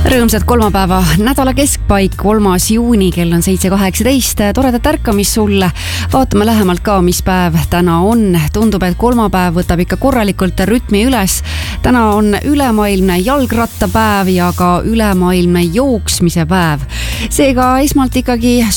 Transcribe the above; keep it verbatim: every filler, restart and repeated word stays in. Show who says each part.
Speaker 1: Rõõmsad kolmapäeva nädala keskpaik, kolmas juuni, kell on seitse kaheksateist. Toredat ärkamist sulle. Vaatame lähemalt ka, mis päev täna on. Tundub, et kolmapäev võtab ikka korralikult rütmi üles. Täna on ülemaailmne jalgrattapäev ja ka ülemaailmne jooksmise päev. Seega esmalt ikkagi